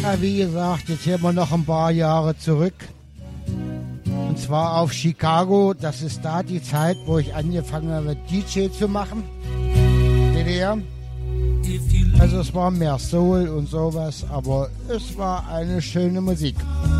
Ja, wie gesagt, jetzt gehen wir noch ein paar Jahre zurück. Und zwar auf Chicago. Das ist da die Zeit, wo ich angefangen habe, DJ zu machen. DDR. Also es war mehr Soul und sowas, aber es war eine schöne Musik.